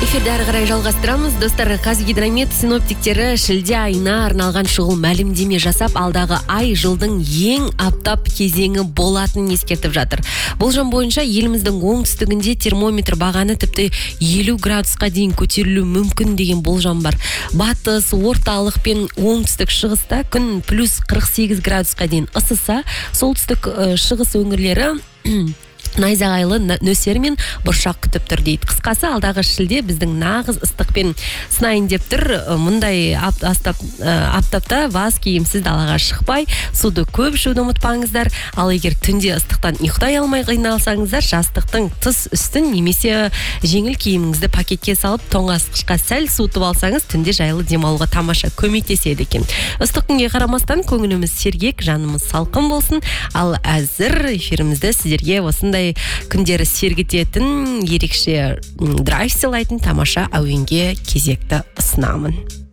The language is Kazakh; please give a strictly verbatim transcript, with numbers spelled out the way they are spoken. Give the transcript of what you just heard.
Эфирді әрі қарай жалғастырамыз. Достар, Қазгидромет синоптиктері шілде айына арналған шұғыл мәлімдеме жасап, алдағы ай жылдың ең аптап кезеңі болатынын ескертіп жатыр. Болжам бойынша еліміздің оңтүстігінде термометр бағаны тіпті елу градусқа дейін көтерілу мүмкін деген болжам бар. Батыс, орталық пен оңтүстік шығыста күн плюс қырық сегіз градусқа дейін ысыса, солтүстік шығыс өңірлері найзағайлы нөсер мен бұршақ күтіп тұр дейді. Қысқасы, алдағы шілде біздің нағыз ыстықпен сынайын деп тұр. Мұндай аптап, аптапта ваз киімсіз далаға шықпай, суды көп ішуді ұмытпаңыздар. Ал егер түнде ыстықтан ұйықтай алмай қиналсаңыздар, жастықтың тыс үстін немесе жеңіл киіміңізді пакетке салып, тоңазытқышқа сәл суытып алсаңыз, түнде жайлы демалуға тамаша көмектеседі екен. Ыстық күнге қарамастан көңіліміз сергек, жанымыз салқын болсын. Ал әзір эфирімізді сіздерге осындай күндері сергітетін, ерекше драйв сыйлайтын тамаша әуенге кезекті ұсынамын.